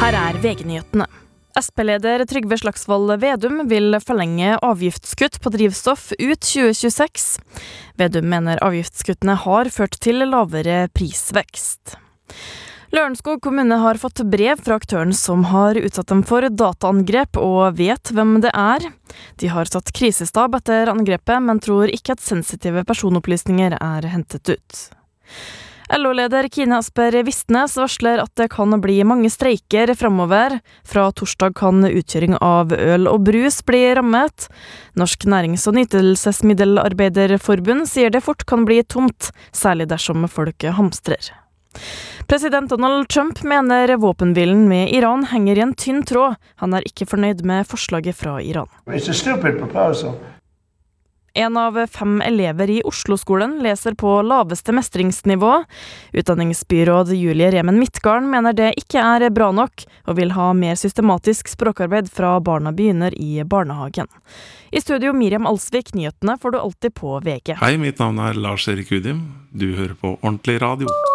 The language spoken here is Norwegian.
Her VG-nyhetene. SP-leder Trygve Slagsvold Vedum vil forlenge avgiftskutt på drivstoff ut 2026. Vedum mener avgiftskuttene har ført til lavere prisvekst. Lørenskog kommune har fått brev fra aktøren som har utsatt dem for dataangrep og vet hvem det er. De har satt krisestab etter angrepet, men tror ikke at sensitive personopplysninger er hentet ut. LO-leder Kine Asper Vistnes varsler at det kan bli mange streiker fremover. Fra torsdag kan utkjøring av øl og brus bli rammet. Norsk Nærings- og Nytelsesmiddelarbeiderforbund sier det fort kan bli tomt, særlig dersom folk hamstrer. President Donald Trump mener våpenhvilen med Iran henger i en tynn tråd. Han ikke fornøyd med forslaget fra Iran. It's a stupid proposal. En av 5 elever i Oslo-skolen leser på laveste mestringsnivå. Utdanningsbyråd Julie Remen Midtgarden mener det ikke bra nok, og vil ha mer systematisk språkarbeid fra barna begynner i barnehagen. I studio Miriam Alsvik, nyhetene får du alltid på VG. Hei, mitt navn Lars Erik Udim. Du hører på Ordentlig Radio.